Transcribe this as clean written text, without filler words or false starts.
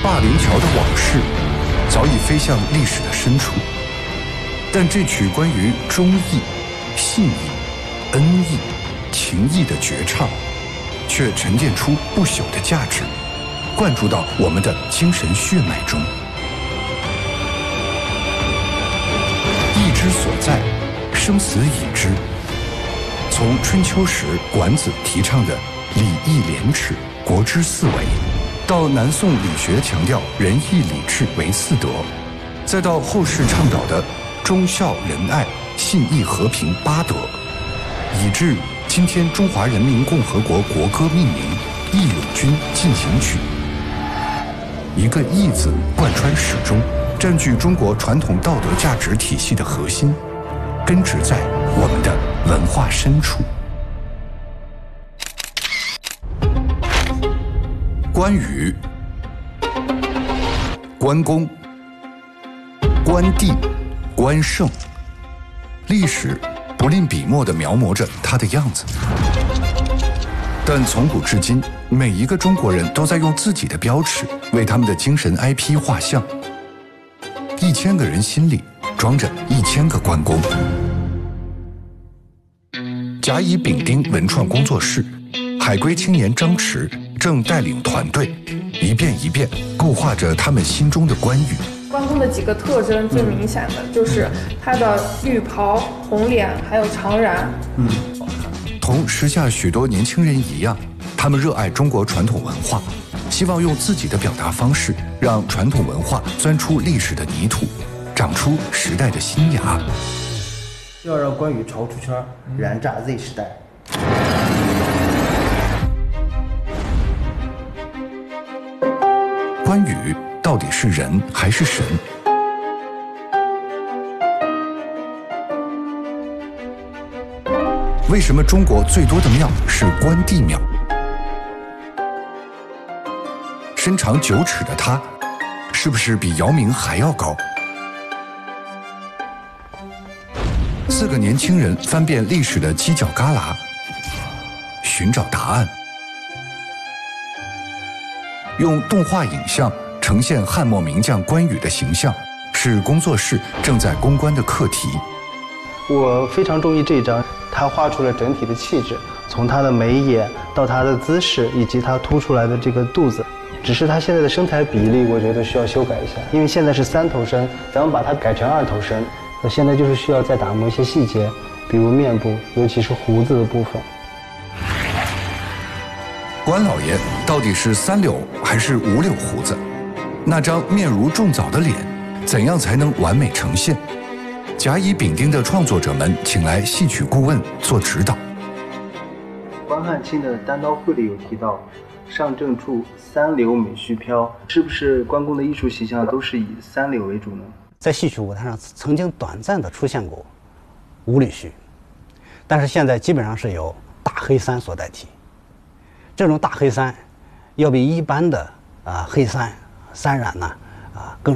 灞陵桥的往事早已飞向历史的深处，但这曲关于忠义、信义、恩义、情义的绝唱，却沉淀出不朽的价值，灌注到我们的精神血脉中。义之所在，生死以知。从春秋时管子提倡的礼义廉耻、国之四维，到南宋理学强调仁义礼智为四德，再到后世倡导的忠孝仁爱、信义和平八德，以致今天中华人民共和国国歌命名《义勇军进行曲》。一个义字贯穿始终，占据中国传统道德价值体系的核心，根植在我们的文化深处。关羽、关公、关帝、关胜，历史不吝笔墨地描摹着他的样子。但从古至今，每一个中国人都在用自己的标尺为他们的精神 IP 画像。1000个人心里装着1000个关公。甲乙丙丁文创工作室，海归青年张弛正带领团队，一遍一遍构画着他们心中的关羽。 关公的几个特征最明显的就是他的绿袍、红脸，还有长髯。 同时下许多年轻人一样，他们热爱中国传统文化，希望用自己的表达方式，让传统文化钻出历史的泥土，长出时代的新芽。 要让关羽超出圈，燃炸 Z 时代。 关羽到底是人还是神？为什么中国最多的庙是关帝庙？身长9尺的他，是不是比姚明还要高？4个年轻人翻遍历史的犄角旮旯，寻找答案。用动画影像呈现汉末名将关羽的形象，是工作室正在攻关的课题。 我非常中意这一张，他画出了整体的气质，从他的眉眼到他的姿势，以及他凸出来的这个肚子。只是他现在的身材比例，我觉得需要修改一下，因为现在是3头身，咱们把它改成2头身。现在就是需要再打磨一些细节，比如面部，尤其是胡子的部分。 关老爷到底是3绺还是5绺胡子？那张面如重枣的脸，怎样才能完美呈现？甲乙丙丁的创作者们请来戏曲顾问做指导。 关汉卿的单刀会里有提到，上正处3绺美须飘，是不是关公的艺术形象都是以3绺为主呢？ 在戏曲舞台上曾经短暂的出现过5绺须，但是现在基本上是由大黑衫所代替。这种大黑衫要比一般的黑衫染呢更